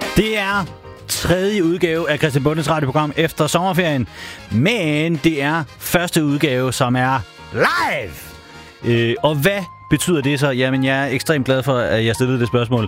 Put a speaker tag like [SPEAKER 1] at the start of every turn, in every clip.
[SPEAKER 1] Det er tredje udgave af Christian Bondes radioprogram efter sommerferien, men det er første udgave, som er live. Og hvad betyder det så? Jamen, jeg er ekstremt glad for, at jeg stillede det spørgsmål.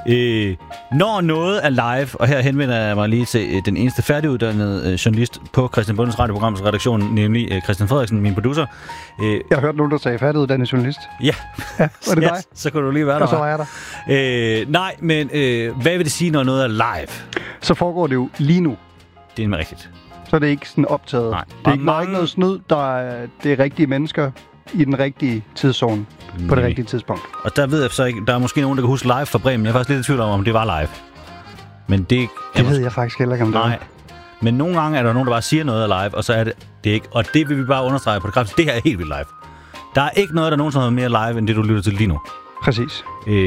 [SPEAKER 1] Når noget er live, og her henvender jeg mig lige til den eneste færdiguddannede journalist på Christian Bondes radioprograms redaktion, nemlig Christian Frederiksen, min producer.
[SPEAKER 2] Jeg har hørt nogen, der sagde færdiguddannet journalist.
[SPEAKER 1] Ja.
[SPEAKER 2] Var det dig?
[SPEAKER 1] Så kunne du lige være der.
[SPEAKER 2] Og så var jeg der.
[SPEAKER 1] Nej, men hvad vil det sige, når noget er live?
[SPEAKER 2] Så foregår det jo lige nu.
[SPEAKER 1] Det er rigtigt.
[SPEAKER 2] Så er det ikke sådan optaget.
[SPEAKER 1] Nej.
[SPEAKER 2] Det er ikke, ikke noget snyd, det er rigtige mennesker i den rigtige tidszone på det rigtige tidspunkt.
[SPEAKER 1] Og der ved jeg så ikke, der er måske nogen, der kan huske live fra Bremen. Jeg er faktisk lidt i tvivl om det var live. Men det
[SPEAKER 2] ved jeg faktisk heller ikke, om det
[SPEAKER 1] nej. Men nogle gange er der nogen, der bare siger noget er live, og så er det ikke. Og det vil vi bare understrege på det kraftigste. Det her er helt vildt live. Der er ikke noget, der nogensinde er mere live, end det, du lytter til lige nu.
[SPEAKER 2] Præcis.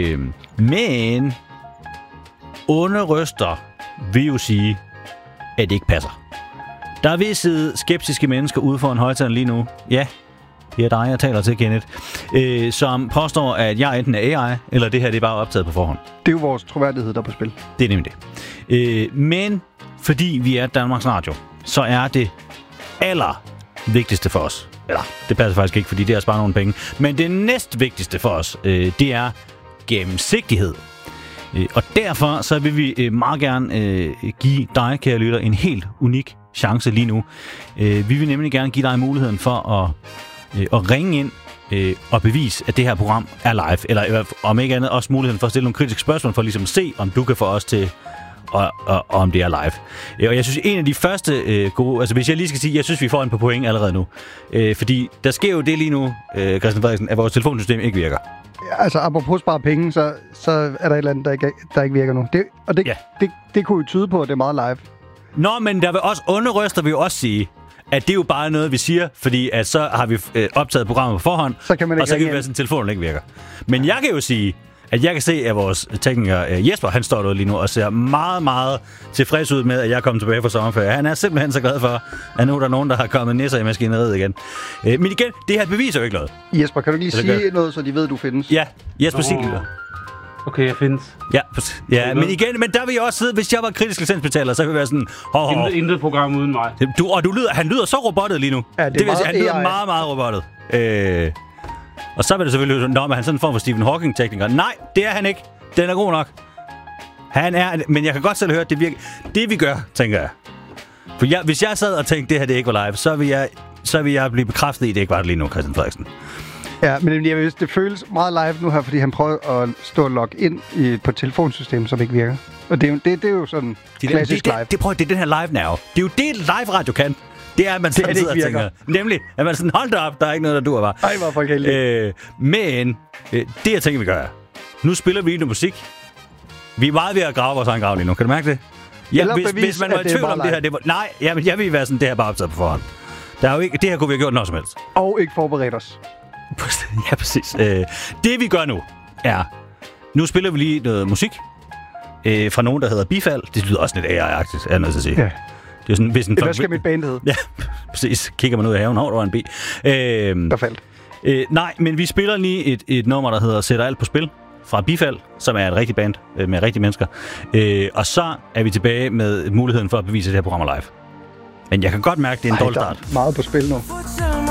[SPEAKER 1] Men onde røster vil jo sige, at det ikke passer. Der vil sidde skeptiske mennesker ude for en højtaler lige nu. Ja, det er dig, jeg taler til, Kenneth. Som påstår, at jeg enten er AI, eller det her det er bare optaget på forhånd.
[SPEAKER 2] Det er jo vores troværdighed, der er på spil.
[SPEAKER 1] Det er nemlig det. Men fordi vi er Danmarks Radio, så er det allervigtigste for os. Eller, det passer faktisk ikke, fordi det er at spare nogle penge. Men det næstvigtigste for os, det er gennemsigtighed. Og derfor så vil vi meget gerne give dig, kære lytter, en helt unik chance lige nu. Vi vil nemlig gerne give dig muligheden for at ringe ind og bevise, at det her program er live. Eller om ikke andet også muligheden for at stille nogle kritiske spørgsmål, for ligesom at se, om du kan få os til, og om det er live. Og jeg synes, en af de første gode... Altså, hvis jeg lige skal sige, jeg synes, vi får en på point allerede nu. Fordi der sker jo det lige nu, Christian Frederiksen, at vores telefonsystem ikke virker.
[SPEAKER 2] Ja, altså, apropos spare penge, så er der et eller andet, der ikke virker nu. Det kunne jo tyde på, at det er meget live.
[SPEAKER 1] Nå, men der vil også underrøster vil jo også sige, at det er jo bare noget, vi siger, fordi at så har vi optaget programmet på forhånd,
[SPEAKER 2] så kan man ikke
[SPEAKER 1] og så kan det være, sådan, at telefonen ikke virker. Men jeg kan jo sige, at jeg kan se, at vores tekniker Jesper, han står der lige nu og ser meget, meget tilfreds ud med, at jeg er kommet tilbage fra sommerferie. Han er simpelthen så glad for, at nu er der nogen, der har kommet nisser i maskineriet igen. Men igen, det her beviser jo ikke noget.
[SPEAKER 2] Jesper, kan du lige sige noget, så de ved, du findes?
[SPEAKER 1] Ja, Jesper, sig det.
[SPEAKER 3] Okay, jeg findes.
[SPEAKER 1] Ja, men igen, men der vil jeg også sidde, hvis jeg var kritisk licensbetaler, så ville jeg være sådan...
[SPEAKER 3] Intet program uden mig.
[SPEAKER 1] Han lyder så robottet lige nu.
[SPEAKER 2] Ja, det vil sige,
[SPEAKER 1] han lyder meget, meget robottet. Og så vil det selvfølgelig... Nå, men han er sådan en form for Stephen Hawking-tekniker. Nej, det er han ikke. Den er god nok. Han er... Men jeg kan godt selv høre, at det virker... Det vi gør, tænker jeg. For hvis jeg sad og tænkte, det her det ikke var live, så vil jeg blive bekræftet i, at det ikke var det lige nu, Christian Frederiksen.
[SPEAKER 2] Ja, men jeg vil, det føles meget live nu her, fordi han prøver at stå og logge ind på et telefonsystem, som ikke virker. Og det er jo sådan klassisk live.
[SPEAKER 1] Det er den her live now. Det er jo det, live-radio kan. Det er, at man sådan sidder og tænker. Nemlig, at man sådan, hold da op, der er ikke noget, der dur bare.
[SPEAKER 2] Ej, hvor folk heldige.
[SPEAKER 1] Men det, jeg tænker, vi gør, nu spiller vi noget musik. Vi er meget ved at grave vores egen grav lige nu. Kan du mærke det? Ja, hvis man var i tvivl om det her, det var... Nej, jamen, jeg vil være sådan, det her bare optaget på forhånd. Der er jo ikke, det her kunne vi have gjort noget som helst.
[SPEAKER 2] Og ikke forberedt os.
[SPEAKER 1] Ja, præcis. Det vi gør nu, er... Nu spiller vi lige noget musik fra nogen, der hedder Bifald. Det lyder også lidt AI-agtigt, er jeg nødt til at sige.
[SPEAKER 2] Ja.
[SPEAKER 1] Det er sådan, hvis en
[SPEAKER 2] hvad skal mit band hedde?
[SPEAKER 1] Ja, præcis. Kigger man ud af haven, der var en bi.
[SPEAKER 2] Der faldt.
[SPEAKER 1] Nej, men vi spiller lige et nummer, der hedder Sætter alt på spil fra Bifald, som er et rigtigt band med rigtige mennesker. Og så er vi tilbage med muligheden for at bevise, at det her program er live. Men jeg kan godt mærke, at det er en dårlig start.
[SPEAKER 2] Meget på spil nu.